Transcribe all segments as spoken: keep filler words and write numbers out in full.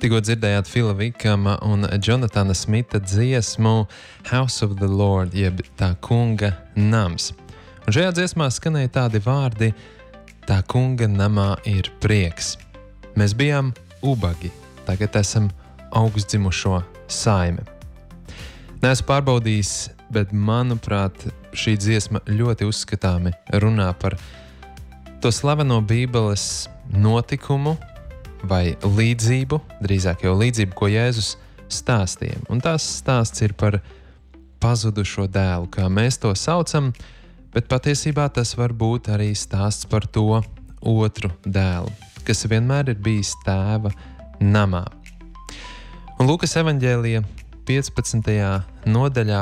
Tikko dzirdējāt Fila Vikama un Jonathana Smita dziesmu House of the Lord, jeb tā kunga nams. Un šajā dziesmā skanēja tādi vārdi: tā kunga namā ir prieks. Mēs bijām ubagi, tagad esam augstdzimušo saime. Neesmu pārbaudījis, bet manuprāt, šī dziesma ļoti uzskatāmi runā par to slaveno Bībeles notikumu vai līdzību, drīzāk jau līdzību, ko Jēzus stāstīja. Un tās stāsts ir par pazudušo dēlu, kā mēs to saucam, bet patiesībā tas var būt arī stāsts par to otru dēlu, kas vienmēr ir bijis tēva namā. Un Lūkas evaņģēlija piecpadsmitajā nodaļā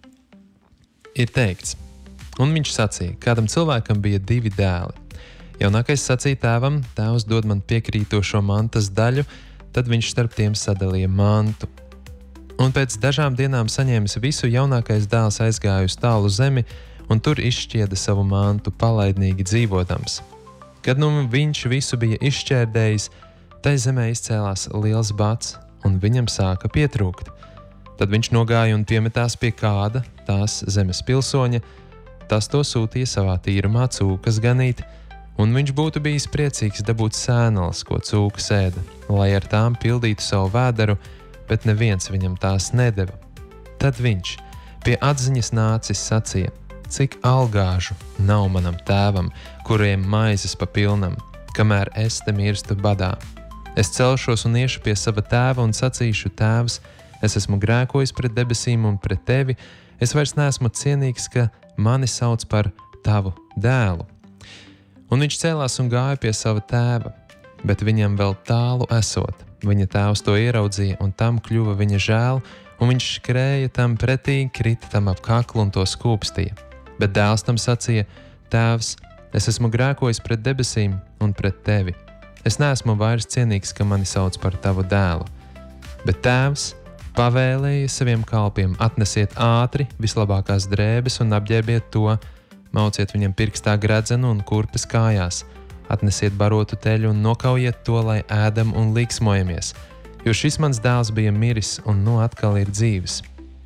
ir teikts: un viņš sacīja, kādam cilvēkam bija divi dēli. Jaunākais sacīja tēvam: tēvs dod man piekrītošo mantas daļu, tad viņš starp tiem sadalīja mantu. Un pēc dažām dienām saņēmis visu, jaunākais dēls aizgāja uz tālu zemi un tur izšķieda savu mantu, palaidnīgi dzīvodams. Kad nu viņš visu bija izšķērdējis, tai zemē izcēlās liels bats, un viņam sāka pietrūkt. Tad viņš nogāja un piemetās pie kāda tās zemes pilsoņa, tas to sūtīja savā tīrumā cūkas ganīt, un viņš būtu bijis priecīgs dabūt sēneles, ko cūkas ēda, lai ar tām pildītu savu vēderu, bet neviens viņam tās nedeva. Tad viņš pie atziņas nācis sacīja: cik algāžu nav manam tēvam, kuriem maizes pa pilnam, kamēr es te mirstu badā. Es celšos un iešu pie sava tēva un sacīšu: tēvs, es esmu grēkojis pret debesīm un pret tevi, es vairs neesmu cienīgs, ka mani sauc par tavu dēlu. Un viņš cēlās un gāja pie sava tēva, bet viņam vēl tālu esot. Viņa tēvs to ieraudzīja, un tam kļuva viņa žēl, un viņš skrēja tam pretī, krita tam ap kaklu un to skūpstīja. Bet dēls tam sacīja: tēvs, es esmu grēkojis pret debesīm un pret tevi. Es neesmu vairs cienīgs, ka mani sauc par tavu dēlu. Bet tēvs pavēlēja saviem kalpiem: atnesiet ātri vislabākās drēbes un apģērbiet to, mauciet viņam pirkstā gredzenu un kurpes kājās, atnesiet barotu teļu un nokaujiet to, lai ēdam un līksmojamies, jo šis mans dēls bija miris un nu atkal ir dzīves.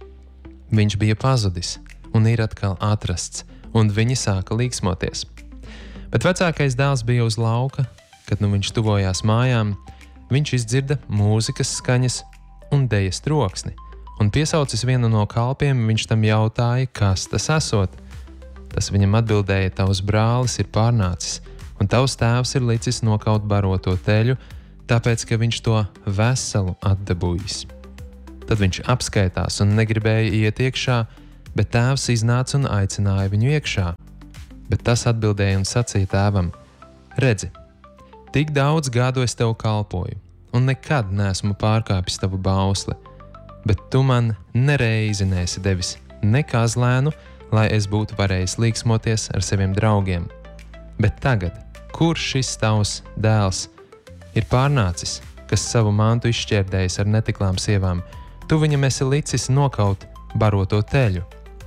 Viņš bija pazudis un ir atkal atrasts, un viņi sāka līksmoties. Bet vecākais dēls bija uz lauka, kad nu viņš tuvojās mājām, viņš izdzirda mūzikas skaņas un dejas troksni, un piesaucis vienu no kalpiem, viņš tam jautāja, kas tas esot. Tas viņam atbildēja: tavs brālis ir pārnācis, un tavs tēvs ir licis nokaut baroto teļu, tāpēc, ka viņš to veselu atdabūjis. Tad viņš apskaitās un negribēja iet iekšā, bet tēvs iznāca un aicināja viņu iekšā. Bet tas atbildēja un sacīja tēvam: redzi, tik daudz gadu es tev kalpoju, un nekad neesmu pārkāpis tavu bausli, bet tu man nereizi neesi devis ne kazlēnu, lai es būtu varējis līksmoties ar saviem draugiem. Bet tagad, kurš šis tavs dēls ir pārnācis, kas savu mantu izšķērdējis ar netiklām sievām, tu viņam esi licis nokaut baroto teļu?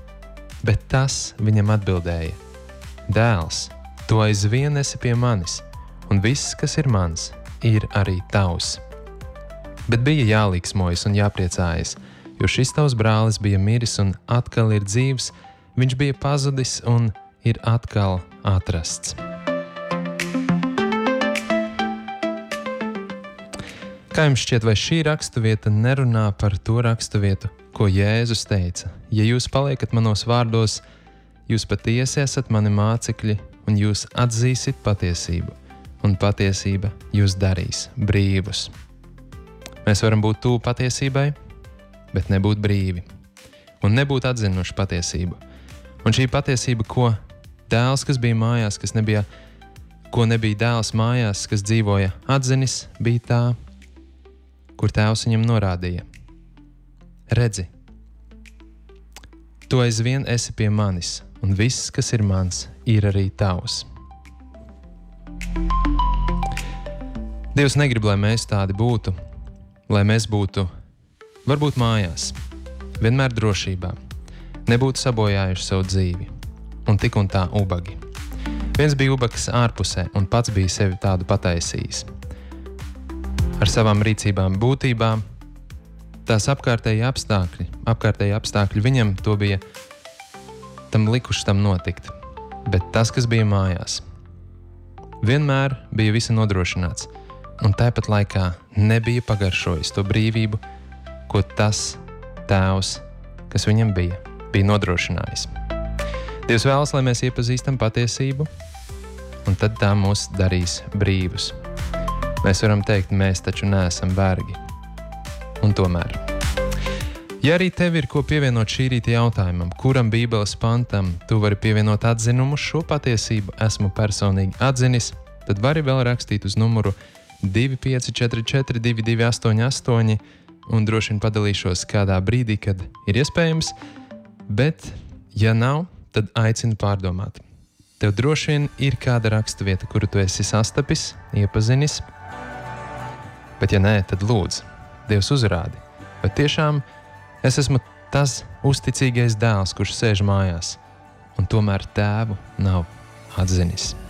Bet tas viņam atbildēja: dēls, tu aizvien esi pie manis, un viss, kas ir mans, ir arī tavs. Bet bija jālīksmojas un jāpriecājas, jo šis tavs brālis bija miris un atkal ir dzīvs, viņš bija pazudis un ir atkal atrasts. Kā jums šķiet, vai šī raksturvieta nerunā par to raksturvietu, ko Jēzus teica: ja jūs paliekat manos vārdos, jūs patiesi esat mani mācekļi, un jūs atzīsit patiesību, un patiesība jūs darīs brīvus. Mēs varam būt tuvu patiesībai, bet nebūt brīvi, un nebūt atzinuši patiesību. Un šī patiesība, ko dēls, kas bija mājās, kas nebija, ko nebija dēls mājās, kas dzīvoja atzinis, bija tā, kur tēvs viņam norādīja: redzi, tu aizvien esi pie manis, un viss, kas ir mans, ir arī tavs. Dievs negrib, lai mēs tādi būtu, lai mēs būtu varbūt mājās, vienmēr drošībā, nebūtu sabojājuši savu dzīvi, un tik un tā ubagi. Viens bija ubags ārpusē, un pats bija sevi tādu pataisījis. ar savām rīcībām, būtībām. Tās apkārtēji apstākļi, apkārtēji apstākļi viņam to bija tam likuši tam notikt. Bet tas, kas bija mājās, vienmēr bija visi nodrošināts, un tāpat laikā nebija pagaršojis to brīvību, ko tas tēvs, kas viņam bija, bija nodrošinājis. Dievs vēlas, lai mēs iepazīstam patiesību, un tad tā mūs darīs brīvus. Mēs varam teikt, mēs taču neesam vergi. Un tomēr. Ja arī tev ir ko pievienot šī rīta jautājumam, kuram Bībeles pantam tu vari pievienot atzinumu šo patiesību esmu personīgi atzinis, tad vari vēl rakstīt uz numuru divi pieci četri četri divi divi astoņi astoņi un droši vien padalīšos kādā brīdī, kad ir iespējams, bet ja nav, tad aicinu pārdomāt. Tev droši vien ir kāda raksturvieta, kuru tu esi sastapis, iepazinis, bet ja nē, tad lūdzu, Dievs uzrādi, vai tiešām es esmu tas uzticīgais dēls, kurš sēž mājās, un tomēr tēvu nav atzinis.